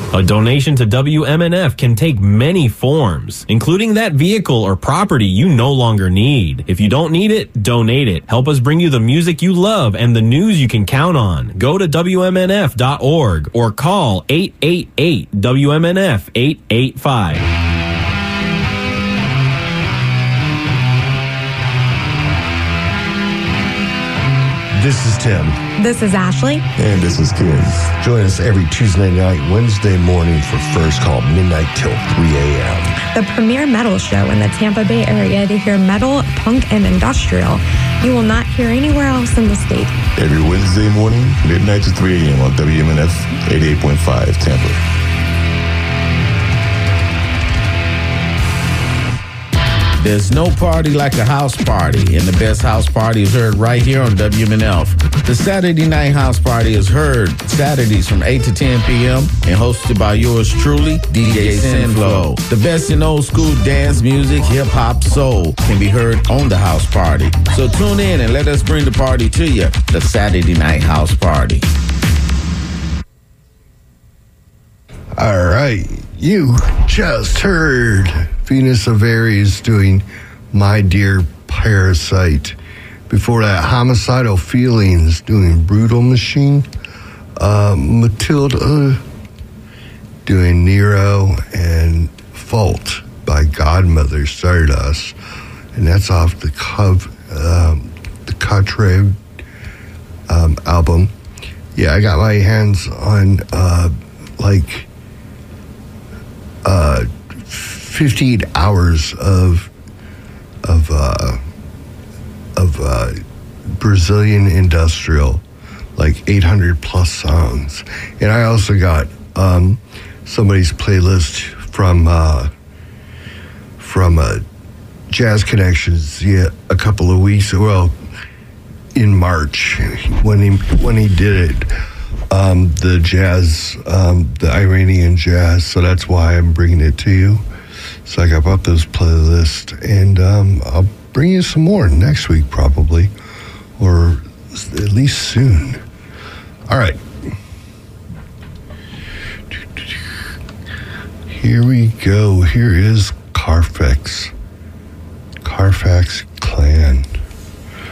A donation to WMNF can take many forms, including that vehicle or property you no longer need. If you don't need it, donate it. Help us bring you the music you love and the news you can count on. Go to WMNF.org or call 888-WMNF-885. This is Tim. This is Ashley. And this is Kim. Join us every Tuesday night, Wednesday morning for First Call, midnight till 3 a.m. The premier metal show in the Tampa Bay area to hear metal, punk, and industrial you will not hear anywhere else in the state. Every Wednesday morning, midnight to 3 a.m. on WMNF 88.5 Tampa. There's no party like a house party, and the best house party is heard right here on WMNF. The Saturday Night House Party is heard Saturdays from 8 to 10 p.m. and hosted by yours truly, DJ Sinflow. The best in old school dance music, hip-hop, soul can be heard on the house party. So tune in and let us bring the party to you, the Saturday Night House Party. All right, you just heard Venus of Aries doing My Dear Parasite. Before that, Homicidal Feelings doing Brutal Machine. Matilda doing Nero, and Fault by Godmother Stardust. And that's off the Catre album. Yeah, I got my hands on 15 hours of Brazilian industrial, like 800 plus songs. And I also got somebody's playlist from Jazz Connections a couple of weeks, well, in March when he did it. The jazz, the Iranian jazz, so that's why I'm bringing it to you. So I got up those playlists, and I'll bring you some more next week probably, or at least soon. All right. Here we go. Here is Carfax. Carfax